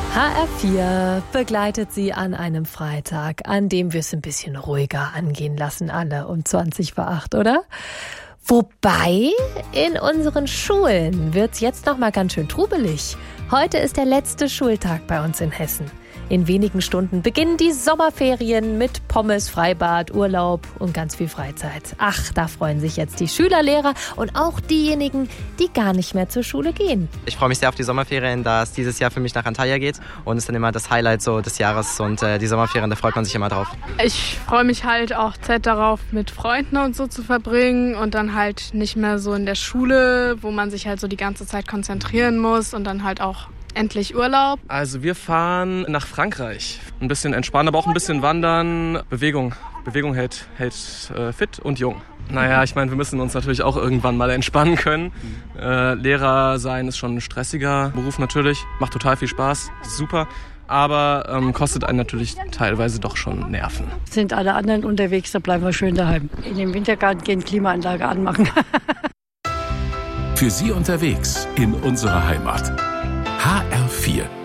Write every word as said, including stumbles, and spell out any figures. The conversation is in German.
H R vier begleitet Sie an einem Freitag, an dem wir es ein bisschen ruhiger angehen lassen, alle um zwanzig vor acht, oder? Wobei, in unseren Schulen wird's jetzt noch mal ganz schön trubelig. Heute ist der letzte Schultag bei uns in Hessen. In wenigen Stunden beginnen die Sommerferien mit Pommes, Freibad, Urlaub und ganz viel Freizeit. Ach, da freuen sich jetzt die Schüler, Lehrer und auch diejenigen, die gar nicht mehr zur Schule gehen. Ich freue mich sehr auf die Sommerferien, da es dieses Jahr für mich nach Antalya geht und es ist dann immer das Highlight so des Jahres und äh, die Sommerferien, da freut man sich immer drauf. Ich freue mich halt auch Zeit darauf, mit Freunden und so zu verbringen und dann halt nicht mehr so in der Schule, wo man sich halt so die ganze Zeit konzentrieren muss und dann halt auch endlich Urlaub. Also wir fahren nach Frankreich. Ein bisschen entspannen, aber auch ein bisschen wandern. Bewegung. Bewegung hält, hält äh, fit und jung. Naja, ich meine, wir müssen uns natürlich auch irgendwann mal entspannen können. Äh, Lehrer sein ist schon ein stressiger Beruf natürlich. Macht total viel Spaß. Ist super. Aber ähm, kostet einen natürlich teilweise doch schon Nerven. Sind alle anderen unterwegs, da bleiben wir schön daheim. In den Wintergarten gehen, Klimaanlage anmachen. Für Sie unterwegs in unserer Heimat. H R vier